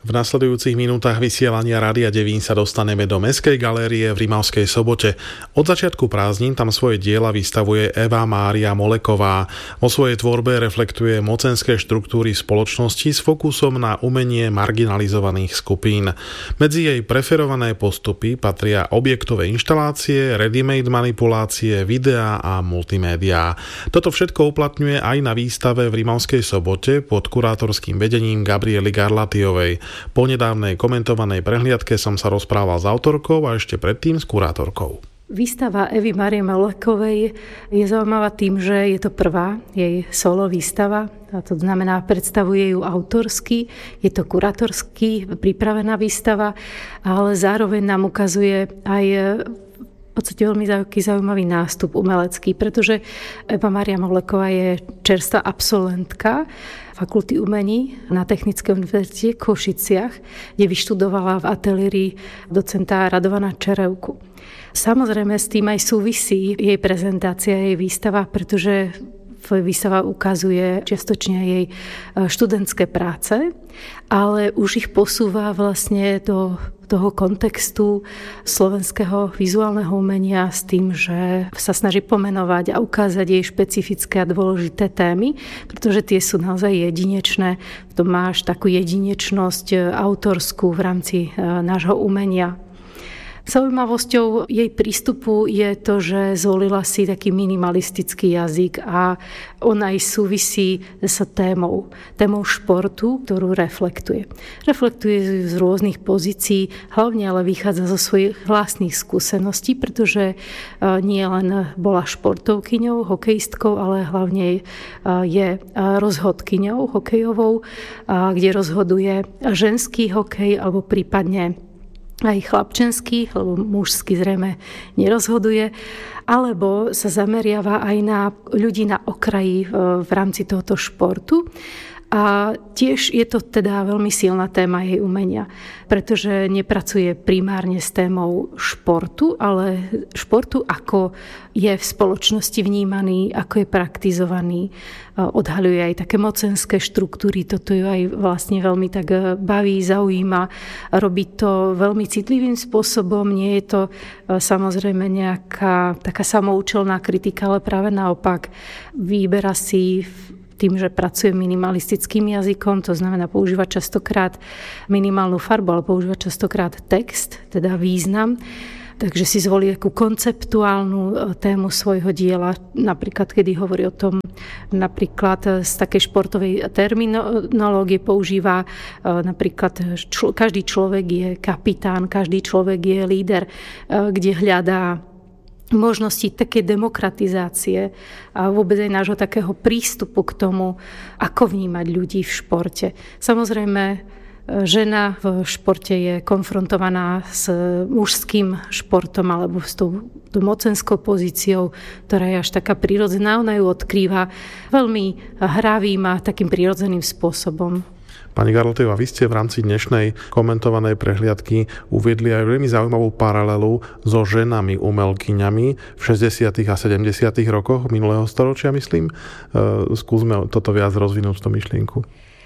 V nasledujúcich minútach vysielania Rádia Devín sa dostaneme do Mestskej galérie v Rimavskej Sobote. Od začiatku prázdnin tam svoje diela vystavuje Eva Mária Moleková. Vo svojej tvorbe reflektuje mocenské štruktúry spoločnosti s fokusom na umenie marginalizovaných skupín. Medzi jej preferované postupy patria objektové inštalácie, ready-made manipulácie, videá a multimédiá. Toto všetko uplatňuje aj na výstave v Rimavskej Sobote pod kurátorským vedením Gabriely Garlatiovej. Po nedávnej komentovanej prehliadke som sa rozprával s autorkou a ešte predtým s kurátorkou. Výstava Evy Márie Molekovej je zaujímavá tým, že je to prvá jej solo výstava. A to znamená, predstavuje ju autorsky, je to kurátorsky pripravená výstava, ale zároveň nám ukazuje aj v podstate veľmi zaujímavý nástup umelecký, pretože Eva Mária Moleková je čerstvá absolventka Fakulty umení na Technickej univerzite v Košiciach, kde vyštudovala v ateliéri docenta Radovana Čerevku. Samozrejme s tým aj súvisí jej prezentácia, jej výstava, pretože výstava ukazuje čiastočne jej študentské práce, ale už ich posúva vlastne do toho kontextu slovenského vizuálneho umenia s tým, že sa snaží pomenovať a ukázať jej špecifické a dôležité témy, pretože tie sú naozaj jedinečné. V tom máš takú jedinečnosť autorskú v rámci nášho umenia. Zaujímavosťou jej prístupu je to, že zvolila si taký minimalistický jazyk a on aj súvisí s témou športu, ktorú reflektuje. Reflektuje z rôznych pozícií, hlavne ale vychádza zo svojich vlastných skúseností, pretože nie len bola športovkyňou, hokejistkou, ale hlavne je rozhodkyňou hokejovou, kde rozhoduje ženský hokej alebo prípadne aj chlapčenský, lebo mužský zrejme nerozhoduje, alebo sa zameriava aj na ľudí na okraji v rámci tohoto športu. A tiež je to teda veľmi silná téma jej umenia, pretože nepracuje primárne s témou športu, ale športu, ako je v spoločnosti vnímaný, ako je praktizovaný. Odhaľuje aj také mocenské štruktúry, toto ju aj vlastne veľmi tak baví, zaujíma. Robí to veľmi citlivým spôsobom, nie je to samozrejme nejaká taká samoučelná kritika, ale práve naopak vyberá si tým, že pracuje minimalistickým jazykom, to znamená používa častokrát minimálnu farbu, ale používa častokrát text, teda význam. Takže si zvolí takú konceptuálnu tému svojho diela, napríklad kedy hovorí o tom, napríklad z takej športovej terminológie používa napríklad každý človek je kapitán, každý človek je líder, kde hľadá možnosti také demokratizácie a vôbec aj nášho takého prístupu k tomu, ako vnímať ľudí v športe. Samozrejme, žena v športe je konfrontovaná s mužským športom alebo s tou mocenskou pozíciou, ktorá je až taká prirodzená. Ona ju odkrýva veľmi hravým a takým prirodzeným spôsobom. Pani Garlatiová, vy ste v rámci dnešnej komentovanej prehliadky uviedli aj veľmi zaujímavú paralelu so ženami umelkyňami v 60. a 70. rokoch minulého storočia, myslím. Skúsme toto viac rozvinúť tú myšlienku.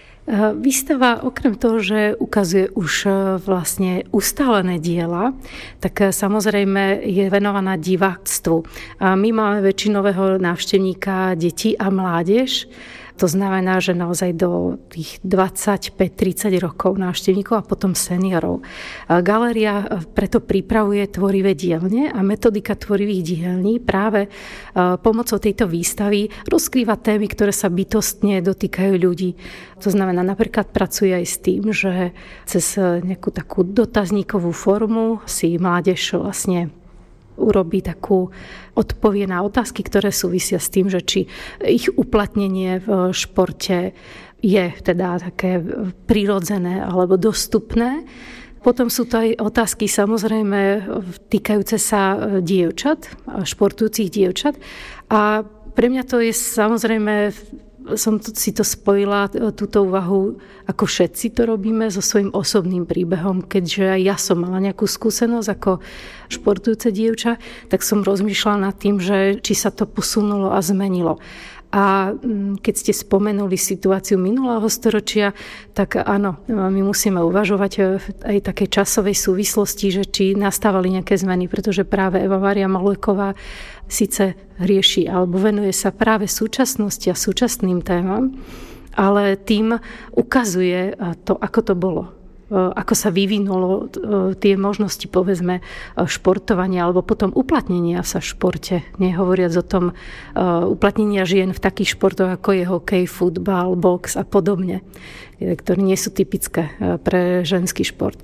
Výstava okrem toho, že ukazuje už vlastne ustálené diela, tak samozrejme je venovaná diváctvu. My máme väčšinového návštevníka detí a mládež. To znamená, že naozaj do tých 25-30 rokov návštevníkov a potom seniorov. Galéria preto pripravuje tvorivé dielne a metodika tvorivých dielní práve pomocou tejto výstavy rozkrýva témy, ktoré sa bytostne dotýkajú ľudí. To znamená, napríklad pracuje aj s tým, že cez nejakú takú dotazníkovú formu si mládež vlastne urobí takú odpovie na otázky, ktoré súvisia s tým, že či ich uplatnenie v športe je teda také prirodzené alebo dostupné. Potom sú to aj otázky samozrejme týkajúce sa dievčat, športujúcich dievčat. A pre mňa to je samozrejme, som si to spojila, túto úvahu, ako všetci to robíme, so svojím osobným príbehom. Keďže aj ja som mala nejakú skúsenosť ako športujúce dievča, tak som rozmýšľala nad tým, že či sa to posunulo a zmenilo. A keď ste spomenuli situáciu minulého storočia, tak áno, my musíme uvažovať aj také časovej súvislosti, že či nastávali nejaké zmeny, pretože práve Eva Mária Moleková síce rieši alebo venuje sa práve súčasnosti a súčasným témam, ale tým ukazuje to, ako to bolo. Ako sa vyvinulo tie možnosti, povedzme, športovania alebo potom uplatnenia sa v športe. Nehovoriac o tom uplatnenia žien v takých športoch, ako je hokej, futbal, box a podobne, ktoré nie sú typické pre ženský šport.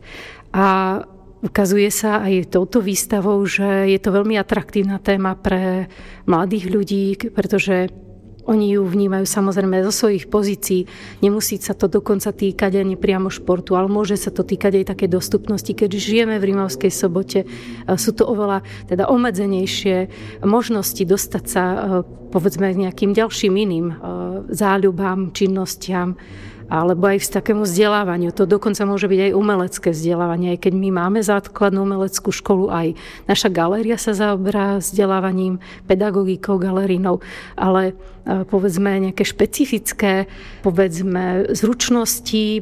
A ukazuje sa aj touto výstavou, že je to veľmi atraktívna téma pre mladých ľudí, pretože oni ju vnímajú samozrejme zo svojich pozícií. Nemusí sa to dokonca týkať ani priamo športu, ale môže sa to týkať aj také dostupnosti. Keď žijeme v Rimavskej Sobote, sú to oveľa teda obmedzenejšie možnosti dostať sa povedzme k nejakým ďalším iným záľubám, činnostiam, alebo aj k takému vzdelávaniu. To dokonca môže byť aj umelecké vzdelávanie. Aj keď my máme základnú umeleckú školu, aj naša galéria sa zaoberá vzdelávaním, pedagogikou, galerínou, ale povedzme nejaké špecifické, povedzme zručnosti,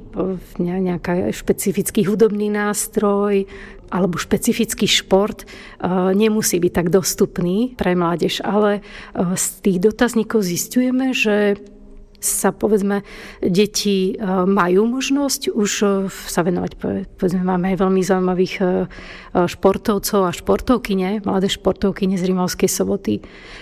nejaký špecifický hudobný nástroj alebo špecifický šport nemusí byť tak dostupný pre mládež. Ale z tých dotazníkov zisťujeme, že sa povedzme deti majú možnosť už sa venovať. Povedzme, máme aj veľmi zaujímavých športovcov a športovkyne, mladé športovkyne z Rimavskej Soboty.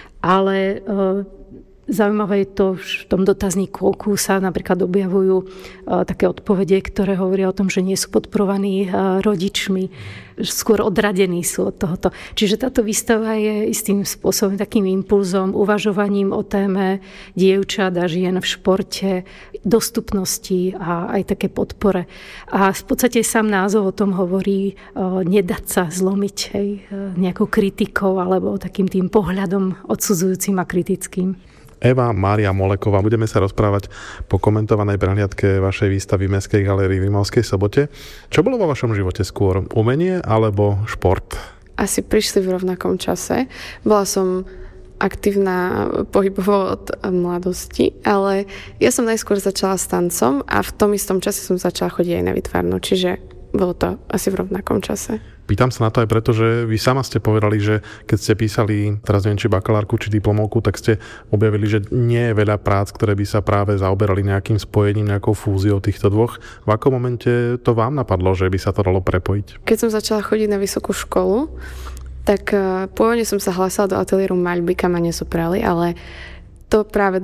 Ale zaujímavé je to, v tom dotazníku sa napríklad objavujú také odpovede, ktoré hovoria o tom, že nie sú podporovaní rodičmi, skôr odradení sú od tohoto. Čiže táto výstava je istým spôsobom takým impulzom, uvažovaním o téme dievčat a žien v športe, dostupnosti a aj také podpore. A v podstate sám názov o tom hovorí nedať sa zlomiť nejakou kritikou alebo takým tým pohľadom odsudzujúcim a kritickým. Eva Mária Moleková. Budeme sa rozprávať po komentovanej prehliadke vašej výstavy v Mestskej galérii v Rimavskej Sobote. Čo bolo vo vašom živote skôr? Umenie alebo šport? Asi prišli v rovnakom čase. Bola som aktívna pohybovo od mladosti, ale ja som najskôr začala s tancom a v tom istom čase som začala chodiť aj na výtvarnú, čiže bolo to asi v rovnakom čase. Pýtam sa na to aj preto, že vy sama ste povedali, že keď ste písali, teraz neviem, či bakalárku, či diplomovku, tak ste objavili, že nie je veľa prác, ktoré by sa práve zaoberali nejakým spojením, nejakou fúziou týchto dvoch. V akom momente to vám napadlo, že by sa to dalo prepojiť? Keď som začala chodiť na vysokú školu, tak pôvodne som sa hlásila do ateliéru maľby, kam ma nezobrali, ale to práve